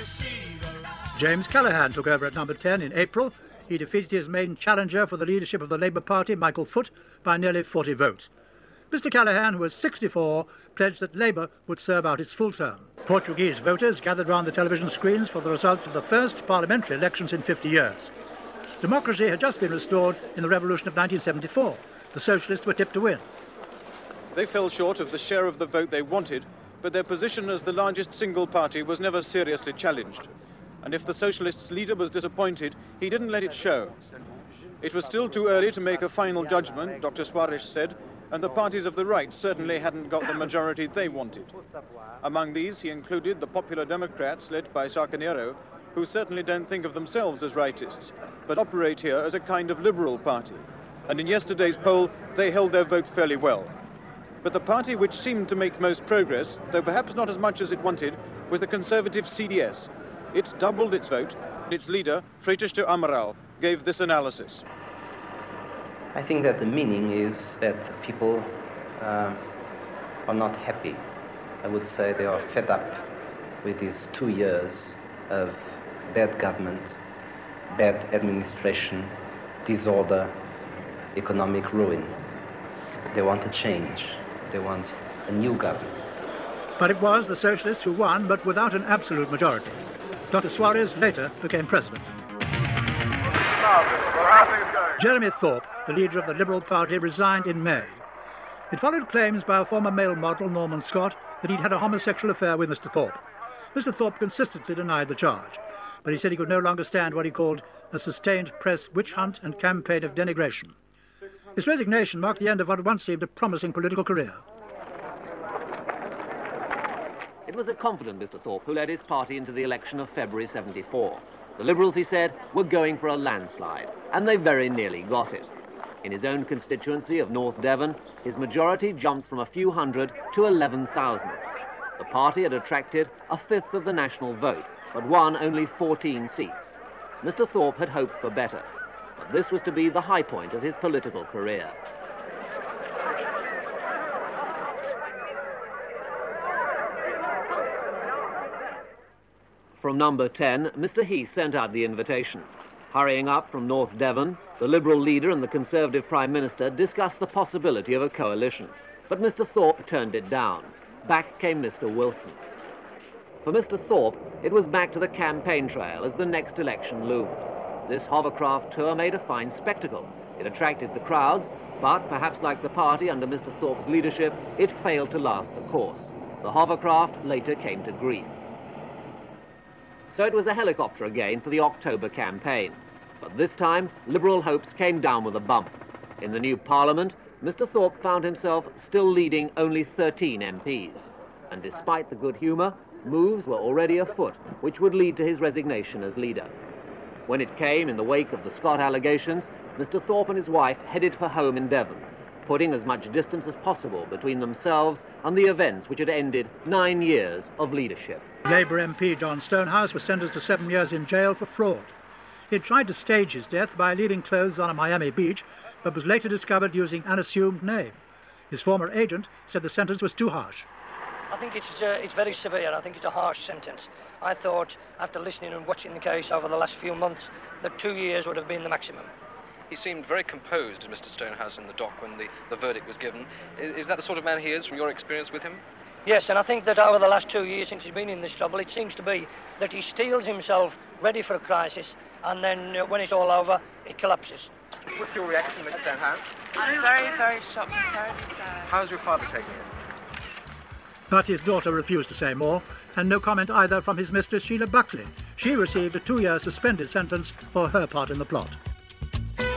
James Callaghan took over at number 10 in April. He defeated his main challenger for the leadership of the Labour Party, Michael Foot, by nearly 40 votes. Mr Callaghan, who was 64, pledged that Labour would serve out its full term. Portuguese voters gathered round the television screens for the results of the first parliamentary elections in 50 years. Democracy had just been restored in the revolution of 1974. The socialists were tipped to win. They fell short of the share of the vote they wanted, but their position as the largest single party was never seriously challenged. And if the socialists' leader was disappointed, he didn't let it show. It was still too early to make a final judgment, Dr. Soares said, and the parties of the right certainly hadn't got the majority they wanted. Among these, he included the Popular Democrats, led by Sá Carneiro, who certainly don't think of themselves as rightists, but operate here as a kind of liberal party. And in yesterday's poll, they held their vote fairly well. But the party which seemed to make most progress, though perhaps not as much as it wanted, was the conservative CDS. It doubled its vote. Its leader, Freixo Amaral, gave this analysis. I think that the meaning is that people are not happy. I would say they are fed up with these 2 years of bad government, bad administration, disorder, economic ruin. They want a change. They want a new government. But it was the socialists who won, but without an absolute majority. Dr. Soares later became president. Jeremy Thorpe, the leader of the Liberal Party, resigned in May. It followed claims by a former male model, Norman Scott, that he'd had a homosexual affair with Mr. Thorpe. Mr. Thorpe consistently denied the charge, but he said he could no longer stand what he called a sustained press witch hunt and campaign of denigration. His resignation marked the end of what once seemed a promising political career. It was a confident Mr. Thorpe who led his party into the election of February '74. The Liberals, he said, were going for a landslide, and they very nearly got it. In his own constituency of North Devon, his majority jumped from a few hundred to 11,000. The party had attracted a fifth of the national vote, but won only 14 seats. Mr. Thorpe had hoped for better, but this was to be the high point of his political career. From number 10, Mr. Heath sent out the invitation. Hurrying up from North Devon, the Liberal leader and the Conservative Prime Minister discussed the possibility of a coalition. But Mr. Thorpe turned it down. Back came Mr. Wilson. For Mr. Thorpe, it was back to the campaign trail as the next election loomed. This hovercraft tour made a fine spectacle. It attracted the crowds, but perhaps like the party under Mr. Thorpe's leadership, it failed to last the course. The hovercraft later came to grief. So it was a helicopter again for the October campaign. But this time, Liberal hopes came down with a bump. In the new Parliament, Mr. Thorpe found himself still leading only 13 MPs. And despite the good humour, moves were already afoot, which would lead to his resignation as leader. When it came in the wake of the Scott allegations, Mr. Thorpe and his wife headed for home in Devon, putting as much distance as possible between themselves and the events which had ended 9 years of leadership. Labour MP John Stonehouse was sentenced to 7 years in jail for fraud. He had tried to stage his death by leaving clothes on a Miami beach, but was later discovered using an assumed name. His former agent said the sentence was too harsh. I think it's very severe. I think it's a harsh sentence. I thought, after listening and watching the case over the last few months, that 2 years would have been the maximum. He seemed very composed, Mr. Stonehouse, in the dock when the verdict was given. Is that the sort of man he is, from your experience with him? Yes, and I think that over the last 2 years since he's been in this trouble, it seems to be that he steels himself ready for a crisis, and then when it's all over, it collapses. What's your reaction, Mr. Stonehouse? I'm very, very shocked, terribly sad. How's your father taking it? But his daughter refused to say more, and no comment either from his mistress, Sheila Buckley. She received a 2-year suspended sentence for her part in the plot.